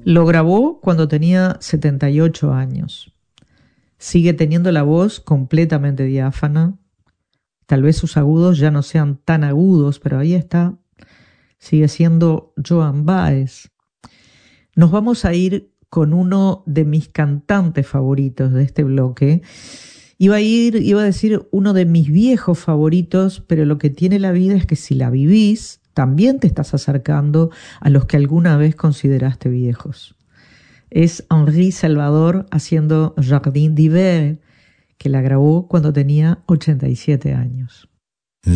Lo grabó cuando tenía 78 años. Sigue teniendo la voz completamente diáfana. Tal vez sus agudos ya no sean tan agudos, pero ahí está. Sigue siendo Joan Baez. Nos vamos a ir con uno de mis cantantes favoritos de este bloque. Iba a decir uno de mis viejos favoritos, pero lo que tiene la vida es que si la vivís, también te estás acercando a los que alguna vez consideraste viejos. Es Henri Salvador haciendo Jardin d'Hiver, que la grabó cuando tenía 87 años.